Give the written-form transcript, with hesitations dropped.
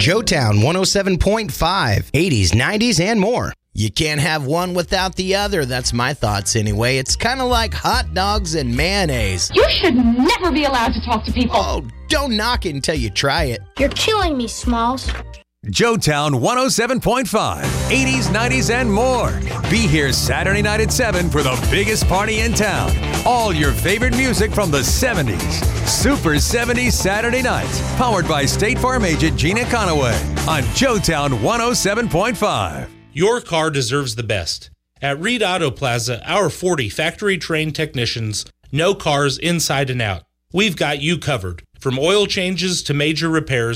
Joetown 107.5, 80s, 90s, and more. You can't have one without the other. That's my thoughts anyway. It's kind of like hot dogs and mayonnaise. You should never be allowed to talk to people. Oh, don't knock it until you try it. You're killing me, Smalls. Joetown 107.5, 80s, 90s, and more. Be here Saturday night at 7 for the biggest party in town. All your favorite music from the 70s. Super 70s Saturday nights. Powered by State Farm agent Gina Conaway on Joetown 107.5. Your car deserves the best. At Reed Auto Plaza, our 40 factory-trained technicians know cars inside and out. We've got you covered. From oil changes to major repairs,